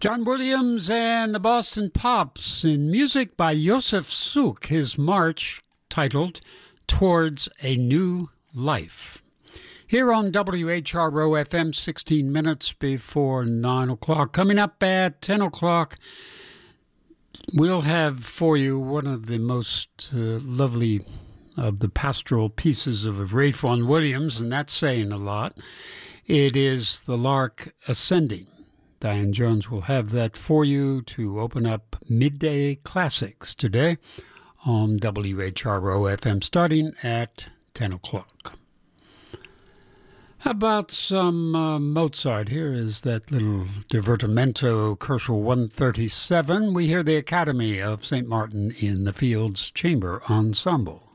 John Williams and the Boston Pops in music by Josef Suk, his march titled Towards a New Life. Here on WHRO FM, 16 minutes before 9 o'clock. Coming up at 10 o'clock, we'll have for you one of the most lovely of the pastoral pieces of Ralph Vaughan Williams, and that's saying a lot. It is The Lark Ascending. Diane Jones will have that for you to open up Midday Classics today on WHRO FM starting at 10 o'clock. How about some Mozart? Here is that little divertimento, Koszul 137. We hear the Academy of St. Martin in the Fields Chamber Ensemble.